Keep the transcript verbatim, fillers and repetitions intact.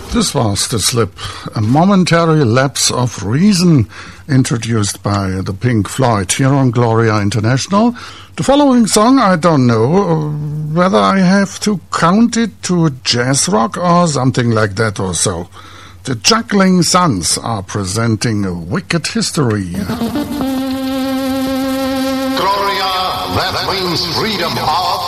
This was The Slip, a momentary lapse of reason introduced by the Pink Floyd here on Gloria International. The following song, I don't know whether I have to count it to jazz rock or something like that or so. The Juggling Sons are presenting a wicked history. Gloria, that means freedom of